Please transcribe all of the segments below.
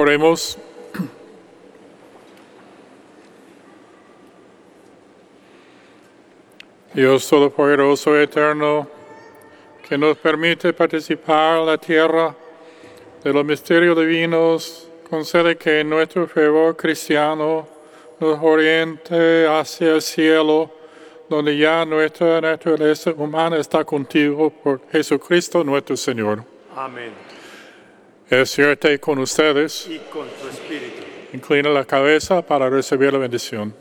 Oremos. Dios Todopoderoso y Eterno, que nos permite participar en la tierra de los misterios divinos, concede que nuestro fervor cristiano nos oriente hacia el cielo, donde ya nuestra naturaleza humana está contigo por Jesucristo nuestro Señor. Amén. El Señor esté con ustedes. Y con tu espíritu. Inclina la cabeza para recibir la bendición.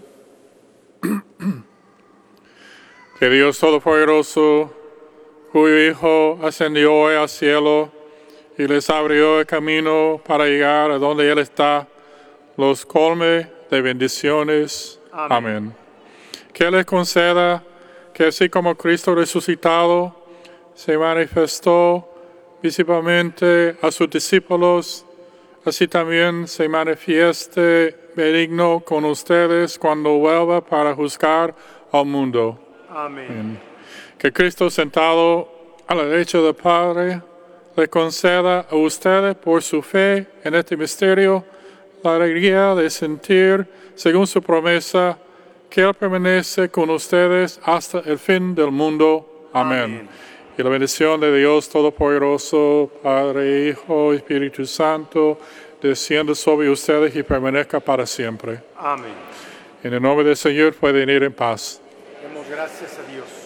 Que Dios Todopoderoso, cuyo Hijo ascendió hoy al cielo y les abrió el camino para llegar a donde Él está, los colme de bendiciones. Amén. Amén. Que les conceda que así como Cristo resucitado se manifestó visiblemente a sus discípulos, así también se manifieste benigno con ustedes cuando vuelva para juzgar al mundo. Amén. Que Cristo sentado a la derecha del Padre le conceda a ustedes por su fe en este misterio la alegría de sentir, según su promesa, que Él permanece con ustedes hasta el fin del mundo. Amén. Amén. Y la bendición de Dios Todopoderoso, Padre, Hijo y Espíritu Santo, descienda sobre ustedes y permanezca para siempre. Amén. En el nombre del Señor pueden ir en paz. Demos gracias a Dios.